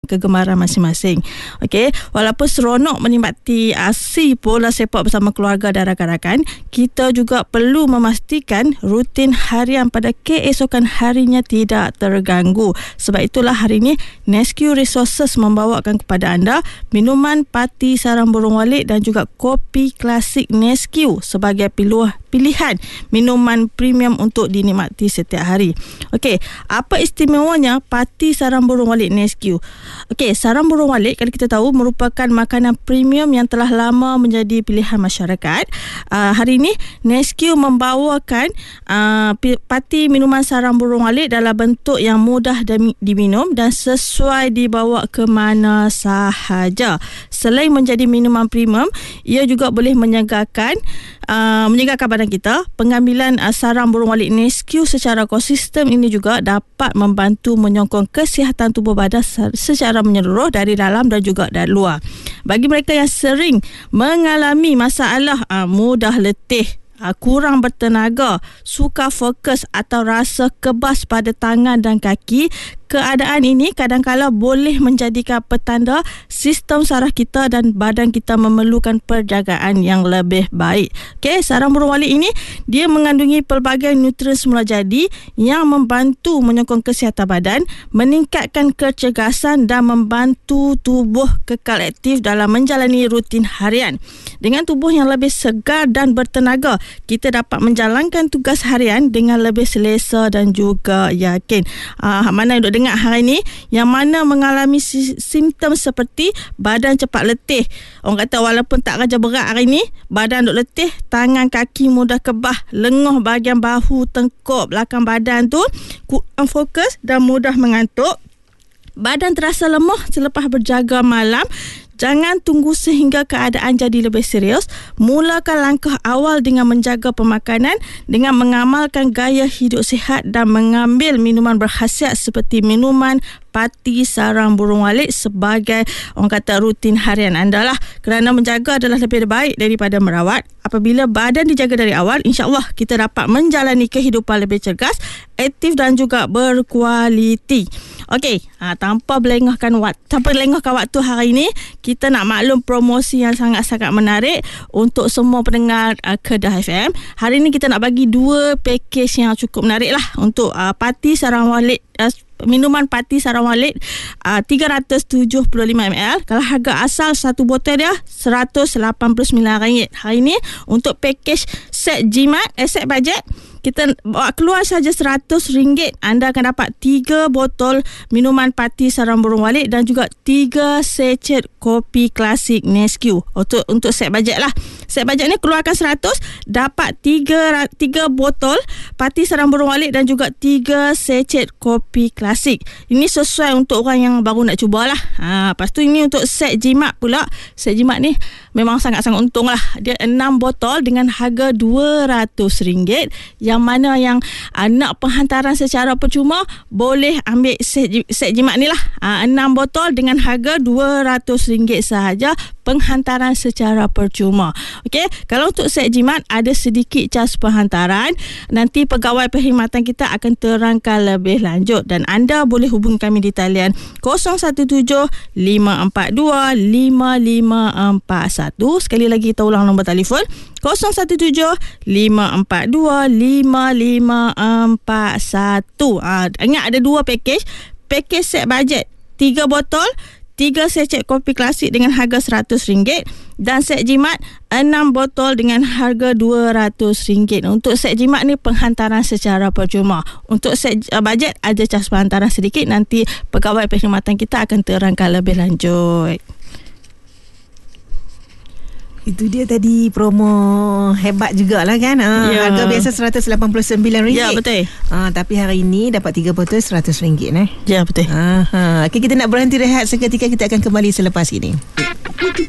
kegemaran masing-masing. Okey, walaupun seronok menikmati aksi bola sepak bersama keluarga dan rakan-rakan, kita juga perlu memastikan rutin harian pada keesokan harinya tidak terganggu. Sebab itulah hari ini Nesque Resources membawakan kepada anda minuman pati sarang burung walet dan juga kopi klasik Nesque sebagai pilihan minuman premium untuk dinikmati setiap hari. Okey, apa istimewanya pati sarang burung walet Nesque? Okey, sarang burung walet kalau kita tahu merupakan makanan premium yang telah lama menjadi pilihan masyarakat. Hari ini Nesque membawakan pati minuman sarang burung walet dalam bentuk yang mudah diminum dan sesuai dibawa ke mana sahaja. Selain menjadi minuman premium, ia juga boleh menyegarkan badan kita. Pengambilan sarang burung walet Nesque secara konsisten ini juga dapat membantu menyokong kesihatan tubuh badan secara menyeluruh dari dalam dan juga dari luar. Bagi mereka yang sering mengalami masalah mudah letih, kurang bertenaga, sukar fokus atau rasa kebas pada tangan dan kaki, keadaan ini kadang-kala boleh menjadikan petanda sistem saraf kita dan badan kita memerlukan penjagaan yang lebih baik. Okey, sarang burung walet ini dia mengandungi pelbagai nutrien semula jadi yang membantu menyokong kesihatan badan, meningkatkan kecergasan dan membantu tubuh kekal aktif dalam menjalani rutin harian. Dengan tubuh yang lebih segar dan bertenaga, kita dapat menjalankan tugas harian dengan lebih selesa dan juga yakin. Mana yang duk dengar hari ini yang mana mengalami simptom seperti badan cepat letih. Orang kata walaupun tak kerja berat hari ini, badan duk letih, tangan kaki mudah kebah, lenguh bahagian bahu, tengkuk, belakang badan tu kurang fokus dan mudah mengantuk. Badan terasa lemah selepas berjaga malam. Jangan tunggu sehingga keadaan jadi lebih serius. Mulakan langkah awal dengan menjaga pemakanan, dengan mengamalkan gaya hidup sihat dan mengambil minuman berkhasiat seperti minuman pati sarang burung walet sebagai orang kata rutin harian anda lah. Kerana menjaga adalah lebih baik daripada merawat. Apabila badan dijaga dari awal, insya-Allah kita dapat menjalani kehidupan lebih cergas, aktif dan juga berkualiti. Okey, tanpa melengahkan waktu hari ini, kita nak maklum promosi yang sangat-sangat menarik untuk semua pendengar Kedah FM. Hari ini kita nak bagi 2 pakej yang cukup menarik lah untuk pati sarang walet, minuman pati sarang walet 375 ml. Kalau harga asal satu botol dia RM189. Hari ini untuk pakej set jimat, set bajet, kita bawa keluar saja RM100, anda akan dapat 3 botol minuman pati sarang burung walet dan juga 3 secet kopi klasik Nesque. Untuk set bajet lah. Set bajet ni keluarkan 100, dapat 3 botol pati sarang burung walet dan juga 3 secet kopi klasik. Ini sesuai untuk orang yang baru nak cubalah. Lepas tu ini untuk set jimat pula. Set jimat ni memang sangat-sangat untung lah. Dia 6 botol dengan harga RM200. Yang mana yang nak penghantaran secara percuma boleh ambil set jimat ni lah. 6 botol dengan harga RM200 sahaja, penghantaran secara percuma. Okey, kalau untuk set jimat ada sedikit cas penghantaran. Nanti pegawai perkhidmatan kita akan terangkan lebih lanjut dan anda boleh hubungi kami di talian 017-542-5541. Sekali lagi kita ulang nombor telefon 017-542-5541. Ingat ada 2 pakej. Pakej set bajet 3 botol, 3 secet kopi klasik dengan harga RM100 dan set jimat 6 botol dengan harga RM200. Untuk set jimat ni penghantaran secara percuma. Untuk set bajet ada cas penghantaran sedikit. Nanti pegawai perkhidmatan kita akan terangkan lebih lanjut. Itu dia tadi promo hebat jugalah kan. Harga biasa RM189. Ya, betul. Tapi hari ini dapat 3 botol RM100 Ya, betul. Okay, kita nak berhenti rehat seketika. Kita akan kembali selepas ini.